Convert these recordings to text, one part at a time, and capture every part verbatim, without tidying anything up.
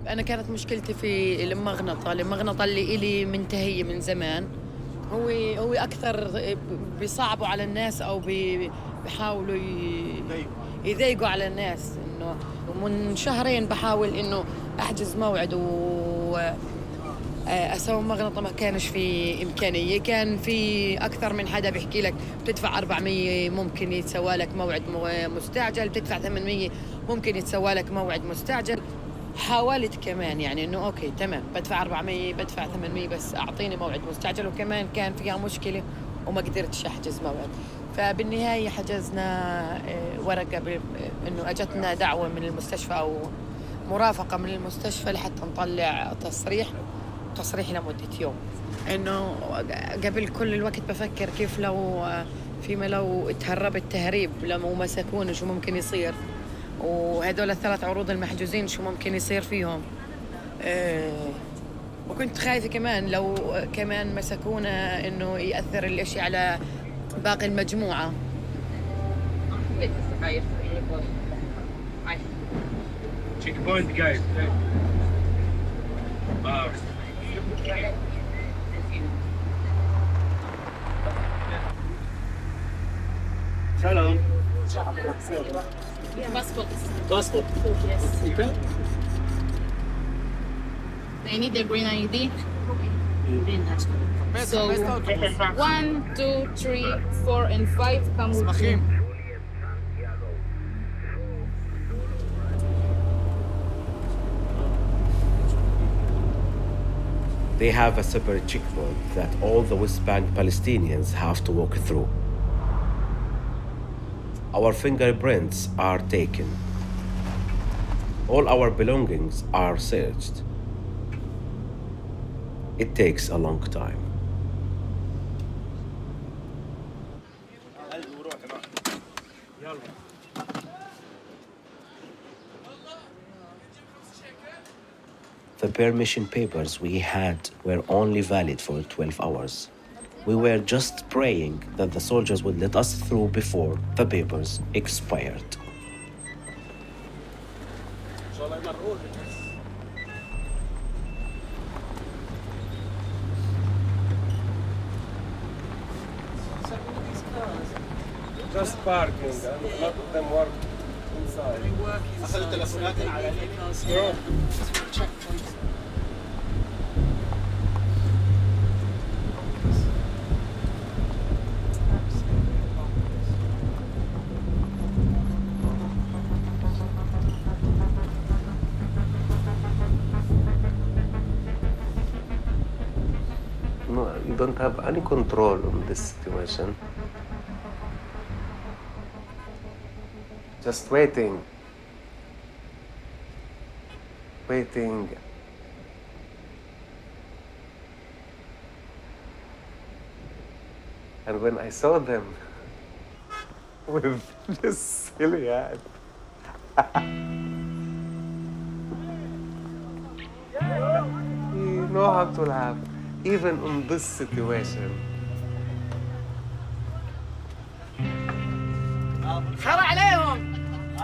أنا كانت مشكلتي في المغنطة، المغنطة اللي إلي منتهية من زمان. هو هو أكثر بيصعبوا على الناس أو بيحاولوا يضايقوا على الناس. إنه من شهرين بحاول إنه أحجز موعد و أسوي مغنطة، ما كانش في إمكانية. كان في أكثر من حدا بيحكي لك بتدفع أربعمية ممكن يتسوى لك موعد مستعجل، بتدفع ثمانمية ممكن يتسوى لك موعد مستعجل. حاولت كمان يعني إنه أوكي تمام بدفع أربعمية بدفع ثمانمية بس أعطيني موعد مستعجل، وكمان كان فيها مشكلة وما قدرتش أحجز موعد. فبالنهاية حجزنا ورقة إنه أجتنا دعوة من المستشفى أو مرافقة من المستشفى لحتى نطلع تصريح تصريح لمدة يوم. إنه قبل كل الوقت بفكر كيف لو فيما لو تهربت تهريب لو مسكوني شو ممكن يصير، وهدول الثلاث عروض المحجوزين شو ممكن يصير فيهم. أه وكنت خايفة كمان لو كمان مسكونا إنه يأثر الإشي على باقي المجموعة. Check point, guys. Wow. Shalom. Passport. Passport. Yes. Okay. They need their green I D. So one, two, three, four, and five come with you. They have a separate checkpoint that all the West Bank Palestinians have to walk through. Our fingerprints are taken. All our belongings are searched. It takes a long time. The permission papers we had were only valid for twelve hours. We were just praying that the soldiers would let us through before the papers expired. Just parking, and a lot of them work inside. They work inside, so they leave their cars here. Checkpoints. No, you don't have any control on this situation. Just waiting. Waiting. And when I saw them with this silly hat, you know how to laugh, even in this situation. خرع عليهم.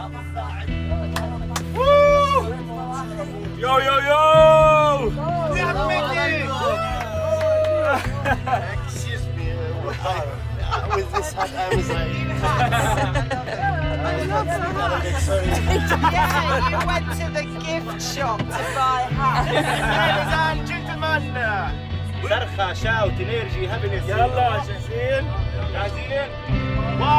Yo, yo, yo! Excuse me, uh, with this hat I'm sorry. Yeah, you went to the gift shop to buy hats. Ladies and gentlemen, صرخة شاوت انرجي هابينس. يلا جاهزين؟ جاهزين؟